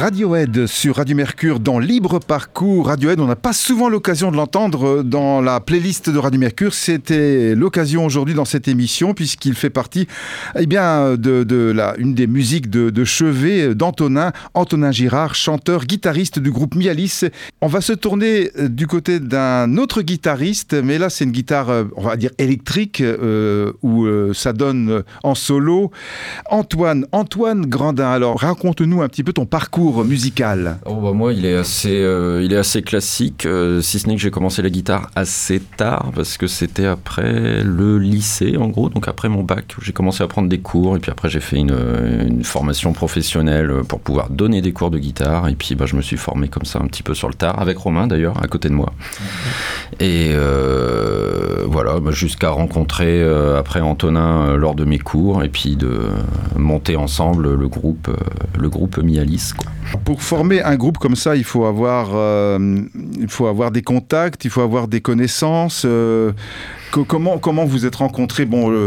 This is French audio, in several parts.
Radiohead sur Radio Mercure dans Libre Parcours. Radiohead, on n'a pas souvent l'occasion de l'entendre dans la playlist de Radio Mercure. C'était l'occasion aujourd'hui dans cette émission puisqu'il fait partie une des musiques de chevet d'Antonin Girard, chanteur, guitariste du groupe Mialis. On va se tourner du côté d'un autre guitariste, mais là c'est une guitare, on va dire électrique, où ça donne en solo. Antoine Grandin, alors raconte-nous un petit peu ton parcours musical. Moi, il est assez classique, si ce n'est que j'ai commencé la guitare assez tard, parce que c'était après le lycée, en gros, donc après mon bac. J'ai commencé à prendre des cours, et puis après j'ai fait une formation professionnelle pour pouvoir donner des cours de guitare, et puis je me suis formé comme ça un petit peu sur le tard, avec Romain d'ailleurs, à côté de moi. Et jusqu'à rencontrer après Antonin lors de mes cours, et puis de monter ensemble le groupe Mialis, quoi. Pour former un groupe comme ça, il faut avoir des contacts, il faut avoir des connaissances. Comment vous êtes rencontrés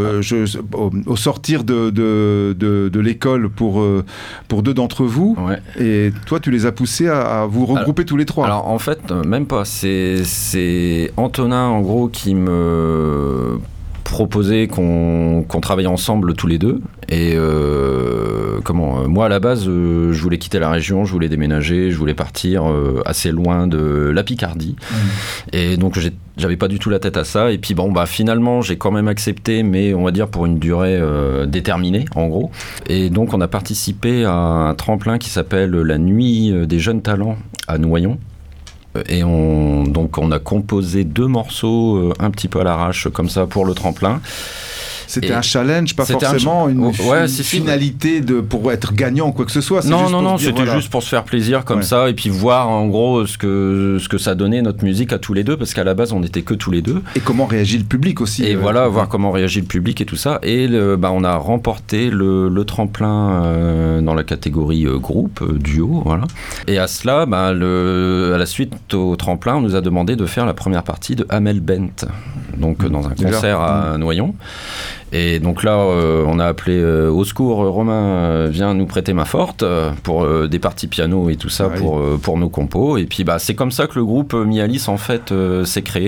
au sortir de l'école pour deux d'entre vous, ouais. Et toi tu les as poussés à vous regrouper tous les trois. Alors en fait même pas, c'est Antonin en gros qui me proposé qu'on travaille ensemble tous les deux, et moi à la base je voulais quitter la région, je voulais déménager, je voulais partir assez loin de la Picardie, et donc j'avais pas du tout la tête à ça, et puis finalement j'ai quand même accepté, mais on va dire pour une durée déterminée en gros, et donc on a participé à un tremplin qui s'appelle la Nuit des Jeunes Talents à Noyon. Et on a composé 2 morceaux un petit peu à l'arrache comme ça pour le tremplin. C'était un challenge, pas forcément une finalité pour être gagnant ou quoi que ce soit. Non, c'était juste pour se faire plaisir comme ça, et puis voir en gros ce que ça donnait notre musique à tous les deux, parce qu'à la base on n'était que tous les deux. Et comment réagit le public aussi. Et voir comment réagit le public et tout ça. Et on a remporté le tremplin dans la catégorie groupe, duo, voilà. Et à cela, à la suite au tremplin, on nous a demandé de faire la première partie de Amel Bent, donc dans un concert à Noyon. Et donc là, on a appelé au secours, Romain, viens nous prêter main forte pour des parties piano et tout ça, pour nos compos. Et puis c'est comme ça que le groupe Mialis en fait s'est créé.